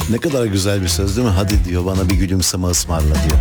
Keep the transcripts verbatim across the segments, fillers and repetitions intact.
Ne kadar güzel bir söz değil mi? Hadi diyor, bana bir gülümseme ısmarla diyor.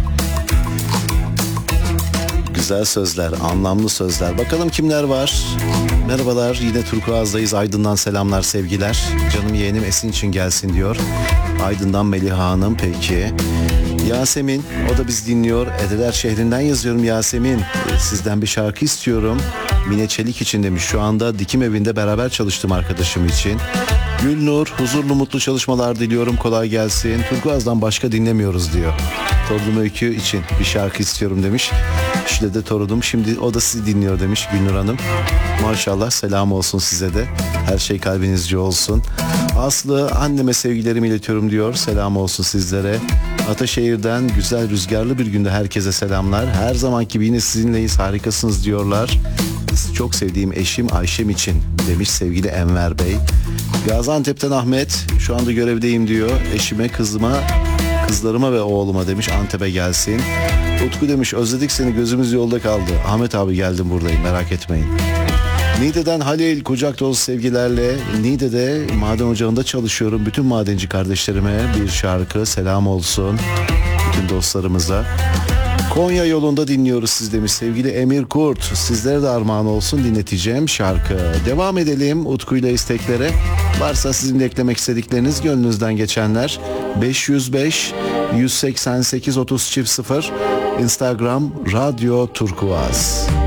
Güzel sözler, anlamlı sözler. Bakalım kimler var? Merhabalar, yine Turkuaz'dayız. Aydın'dan selamlar, sevgiler. Canım yeğenim Esin için gelsin diyor. Aydın'dan Meliha Hanım, peki. Yasemin, o da biz dinliyor. Edeler şehrinden yazıyorum Yasemin. Sizden bir şarkı istiyorum. Mine Çelik için demiş. Şu anda dikim evinde beraber çalıştım arkadaşım için. Gülnur, huzurlu mutlu çalışmalar diliyorum, kolay gelsin. Turkuaz'dan başka dinlemiyoruz diyor. Torunum Öykü için bir şarkı istiyorum demiş. İşte de torunum, şimdi o da sizi dinliyor demiş Gülnur Hanım. Maşallah, selam olsun size de. Her şey kalbinizce olsun. Aslı, anneme sevgilerimi iletiyorum diyor. Selam olsun sizlere. Ataşehir'den güzel rüzgarlı bir günde herkese selamlar. Her zamanki gibi yine sizinleyiz, harikasınız diyorlar. Çok sevdiğim eşim Ayşem için demiş sevgili Enver Bey. Gaziantep'ten Ahmet, şu anda görevdeyim diyor. Eşime, kızıma, kızlarıma ve oğluma demiş Antep'e gelsin. Utku demiş özledik seni, gözümüz yolda kaldı. Ahmet abi geldim, buradayım, merak etmeyin. Niğde'den Halil, kucak dolusu sevgilerle. Niğde'de maden ocağında çalışıyorum. Bütün madenci kardeşlerime bir şarkı, selam olsun. Bütün dostlarımıza. Konya yolunda dinliyoruz siz demiş sevgili Emir Kurt. Sizlere de armağan olsun dinleteceğim şarkı. Devam edelim Utku'yla isteklere. Varsa sizin de eklemek istedikleriniz, gönlünüzden geçenler. beş yüz beş yüz seksen sekiz otuz sıfır Instagram Radyo Turkuaz.